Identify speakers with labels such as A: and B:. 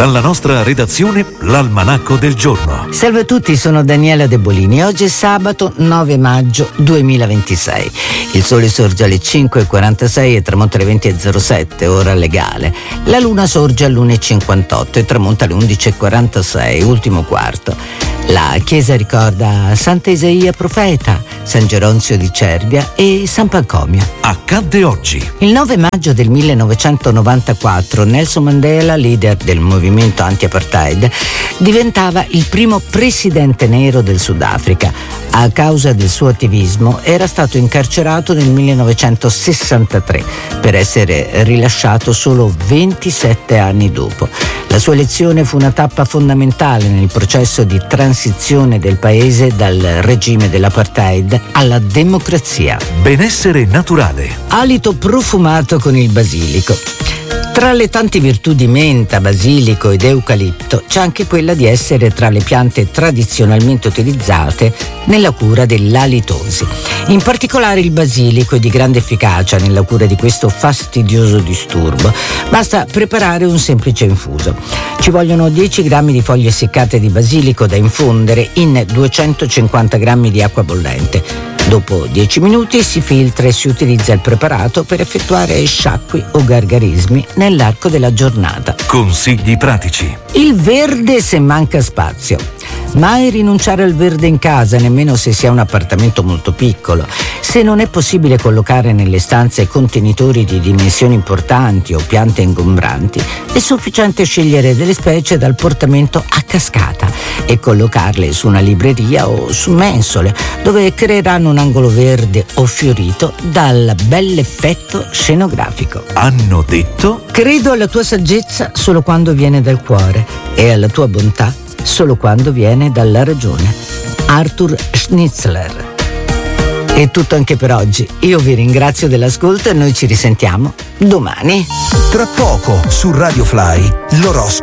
A: Dalla nostra redazione, l'Almanacco del giorno.
B: Salve a tutti, sono Daniela De Bolini. Oggi è sabato 9 maggio 2026. Il sole sorge alle 5:46 e tramonta alle 20:07, ora legale. La luna sorge all'1:58 e tramonta alle 11:46, ultimo quarto. La chiesa ricorda Santa Isaia Profeta, San Geronzio di Cervia e San Pancomio.
A: Accadde oggi.
B: Il 9 maggio del 1994 Nelson Mandela, leader del movimento anti-apartheid, diventava il primo presidente nero del Sudafrica. A causa del suo attivismo era stato incarcerato nel 1963 per essere rilasciato solo 27 anni dopo. La sua elezione fu una tappa fondamentale nel processo di transizione del paese dal regime dell'apartheid alla democrazia.
A: Benessere naturale.
B: Alito profumato con il basilico. Tra le tante virtù di menta, basilico ed eucalipto c'è anche quella di essere tra le piante tradizionalmente utilizzate nella cura dell'alitosi. In particolare il basilico è di grande efficacia nella cura di questo fastidioso disturbo. Basta preparare un semplice infuso. Ci vogliono 10 grammi di foglie seccate di basilico da infondere in 250 grammi di acqua bollente. Dopo 10 minuti si filtra e si utilizza il preparato per effettuare sciacqui o gargarismi nell'arco della giornata.
A: Consigli pratici.
B: Il verde se manca spazio. Mai rinunciare al verde in casa, nemmeno se si ha un appartamento molto piccolo. Se non è possibile collocare nelle stanze contenitori di dimensioni importanti o piante ingombranti, è sufficiente scegliere delle specie dal portamento a cascata e collocarle su una libreria o su mensole, dove creeranno un angolo verde o fiorito dal bell'effetto scenografico.
A: Hanno detto?
B: Credo alla tua saggezza solo quando viene dal cuore e alla tua bontà solo quando viene dalla ragione. Arthur Schnitzler. È tutto anche per oggi. Io vi ringrazio dell'ascolto e noi ci risentiamo domani.
C: Tra poco su Radio Fly, l'oroscopo.